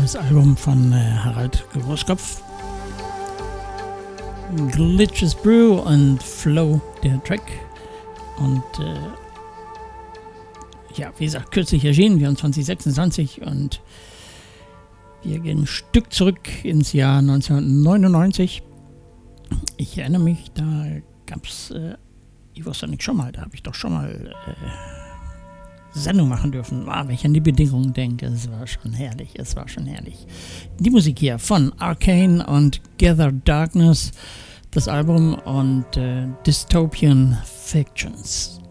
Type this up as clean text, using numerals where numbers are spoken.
neues Album von Harald Großkopf. Glitches Brew und Flow, der Track. Und ja, wie gesagt, kürzlich erschienen, 2426, und wir gehen ein Stück zurück ins Jahr 1999. Ich erinnere mich, da gab es, ich wusste nicht schon mal, da habe ich doch schon mal Sendung machen dürfen. Wenn ich an die Bedingungen denke, es war schon herrlich. Die Musik hier von Arcane und Gather Darkness, das Album, und Dystopian Fictions.